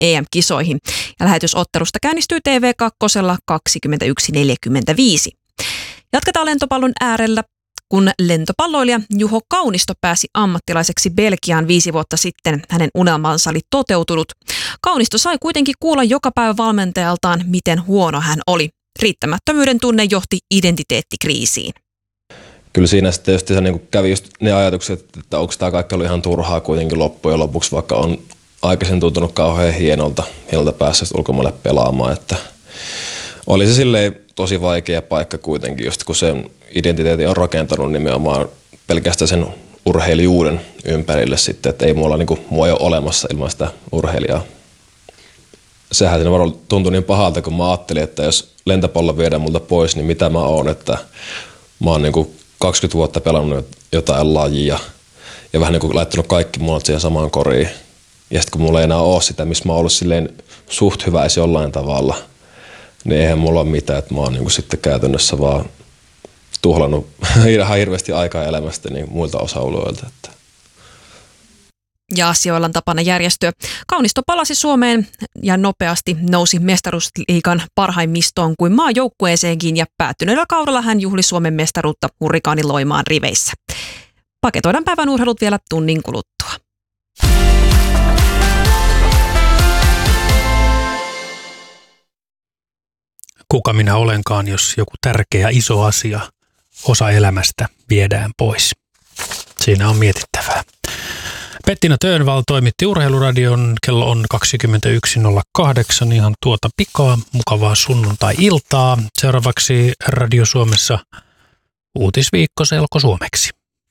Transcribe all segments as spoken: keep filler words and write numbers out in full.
E M-kisoihin. Ja lähetysottelusta käynnistyy T V kaksi kaksikymmentäyksi neljäkymmentäviisi. Jatketaan lentopallon äärellä, kun lentopalloilija Juho Kaunisto pääsi ammattilaiseksi Belgiaan viisi vuotta sitten. Hänen unelmansa oli toteutunut. Kaunisto sai kuitenkin kuulla joka päivä valmentajaltaan, miten huono hän oli. Riittämättömyyden tunne johti identiteettikriisiin. Kyllä siinä sitten just se, niin kävi just ne ajatukset, että onko tämä kaikki ollut ihan turhaa kuitenkin loppujen lopuksi, vaikka on aikaisemmin tuntunut kauhean hienolta, hienolta päässä ulkomaille pelaamaan. Että oli se silleen tosi vaikea paikka kuitenkin, just kun sen identiteetin on rakentanut nimenomaan pelkästään sen urheilijuuden ympärille sitten, että ei mulla niinku, mua ei ole olemassa ilman sitä urheilijaa. Sehän siinä varmaan tuntui niin pahalta, kun mä ajattelin, että jos lentopallo viedään multa pois, niin mitä mä oon, että mä oon niinku kaksikymmentä vuotta pelannut jotain lajia ja vähän niinku laittanut kaikki mulle siihen samaan koriin. Ja sitten kun mulla ei enää ole sitä, missä mä oon ollut silleen suht hyvä edes jollain tavalla, niin eihän mulla ole mitään, että mä oon niinku sitten käytännössä vaan tuhlannut ihan hirveästi aikaa elämästäni niin muilta osa-alueilta. Ja asioilla on tapana järjestyä. Kaunisto palasi Suomeen ja nopeasti nousi mestaruusliigan parhaimmistoon kuin maajoukkueeseenkin ja päättyneellä kaudella hän juhli Suomen mestaruutta Hurrikaani Loimaan riveissä. Paketoidaan päivän urheilut vielä tunnin kuluttua. Kuka minä olenkaan, jos joku tärkeä iso asia, osa elämästä viedään pois. Siinä on mietittävää. Pettina Tönvall toimitti Urheiluradion, kello on kaksikymmentäyksi nolla kahdeksan, ihan tuota pikaa, mukavaa sunnuntai-iltaa. Seuraavaksi Radio Suomessa uutisviikko selkosuomeksi.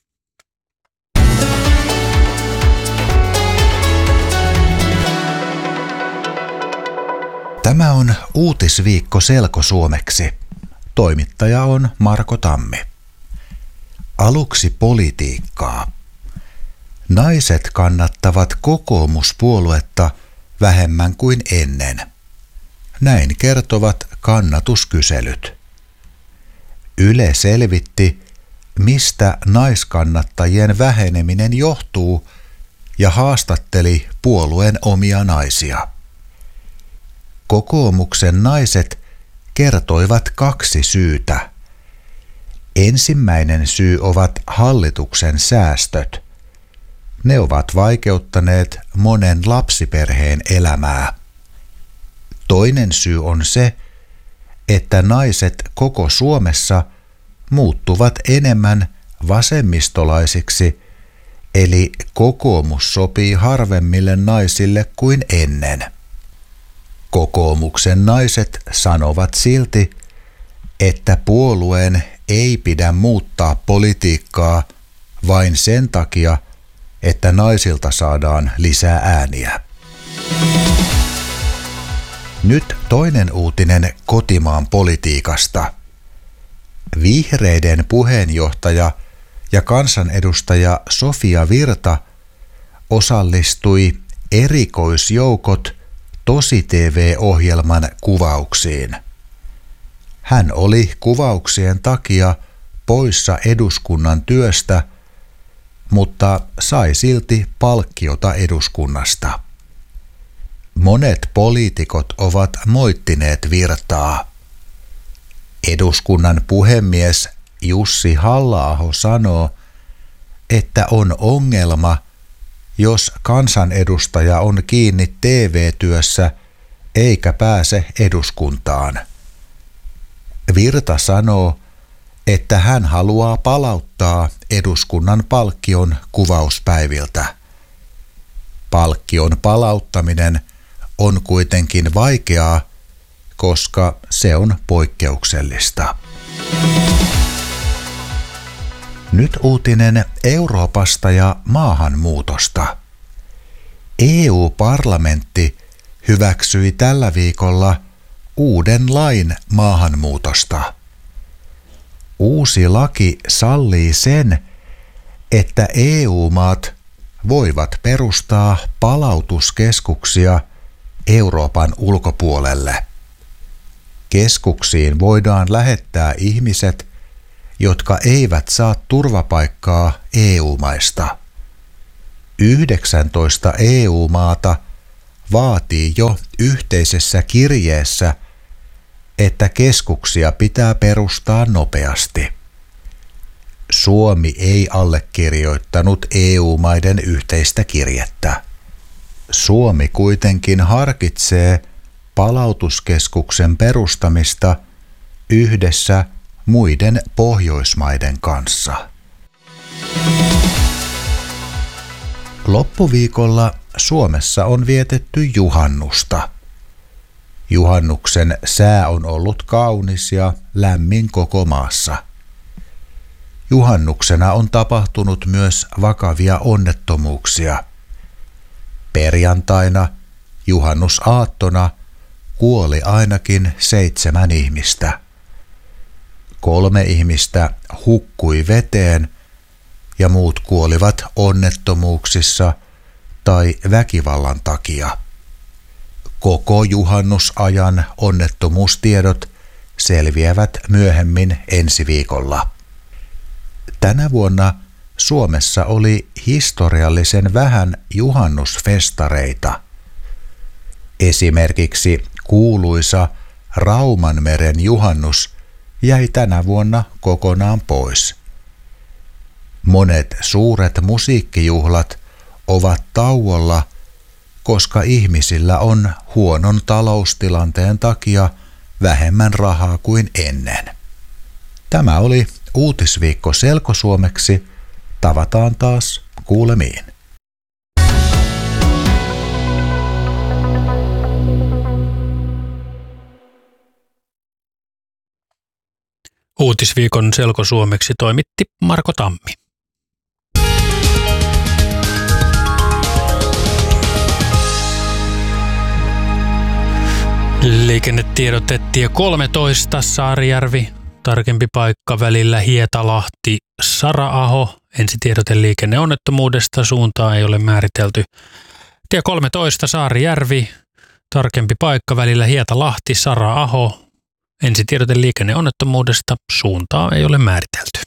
Tämä on uutisviikko selkosuomeksi. Toimittaja on Marko Tammi. Aluksi politiikkaa. Naiset kannattavat kokoomuspuoluetta vähemmän kuin ennen. Näin kertovat kannatuskyselyt. Yle selvitti, mistä naiskannattajien väheneminen johtuu, ja haastatteli puolueen omia naisia. Kokoomuksen naiset kertoivat kaksi syytä. Ensimmäinen syy ovat hallituksen säästöt. Ne ovat vaikeuttaneet monen lapsiperheen elämää. Toinen syy on se, että naiset koko Suomessa muuttuvat enemmän vasemmistolaisiksi, eli kokoomus sopii harvemmille naisille kuin ennen. Kokoomuksen naiset sanovat silti, että puolueen ei pidä muuttaa politiikkaa vain sen takia, että naisilta saadaan lisää ääniä. Nyt toinen uutinen kotimaan politiikasta. Vihreiden puheenjohtaja ja kansanedustaja Sofia Virta osallistui Erikoisjoukot Tosi-T V-ohjelman kuvauksiin. Hän oli kuvauksien takia poissa eduskunnan työstä, mutta sai silti palkkiota eduskunnasta. Monet poliitikot ovat moittineet Virtaa. Eduskunnan puhemies Jussi Halla-aho sanoo, että on ongelma, jos kansanedustaja on kiinni T V-työssä eikä pääse eduskuntaan. Virta sanoo, että hän haluaa palauttaa eduskunnan palkkion kuvauspäiviltä. Palkkion palauttaminen on kuitenkin vaikeaa, koska se on poikkeuksellista. Nyt uutinen Euroopasta ja maahanmuutosta. E U-parlamentti hyväksyi tällä viikolla uuden lain maahanmuutosta. Uusi laki sallii sen, että E U-maat voivat perustaa palautuskeskuksia Euroopan ulkopuolelle. Keskuksiin voidaan lähettää ihmiset, jotka eivät saa turvapaikkaa E U-maista. yhdeksäntoista E U-maata vaatii jo yhteisessä kirjeessä, että keskuksia pitää perustaa nopeasti. Suomi ei allekirjoittanut E U-maiden yhteistä kirjettä. Suomi kuitenkin harkitsee palautuskeskuksen perustamista yhdessä muiden Pohjoismaiden kanssa. Loppuviikolla Suomessa on vietetty juhannusta. Juhannuksen sää on ollut kaunis ja lämmin koko maassa. Juhannuksena on tapahtunut myös vakavia onnettomuuksia. Perjantaina, juhannusaattona, kuoli ainakin seitsemän ihmistä. Kolme ihmistä hukkui veteen ja muut kuolivat onnettomuuksissa tai väkivallan takia. Koko juhannusajan onnettomuustiedot selviävät myöhemmin ensi viikolla. Tänä vuonna Suomessa oli historiallisen vähän juhannusfestareita. Esimerkiksi kuuluisa Raumanmeren juhannus jäi tänä vuonna kokonaan pois. Monet suuret musiikkijuhlat ovat tauolla, koska ihmisillä on huonon taloustilanteen takia vähemmän rahaa kuin ennen. Tämä oli Uutisviikko selkosuomeksi. Tavataan taas kuulemiin. Uutisviikon selkosuomeksi toimitti Marko Tammi. Liikennetiedote tie kolmetoista Saarijärvi, tarkempi paikka välillä Hietalahti Sara-aho. Ensitiedote liikenneonnettomuudesta, suuntaa ei ole määritelty. Tie kolmetoista Saarijärvi, tarkempi paikka välillä Hietalahti Sara-aho. Ensitiedote liikenneonnettomuudesta, suuntaa ei ole määritelty.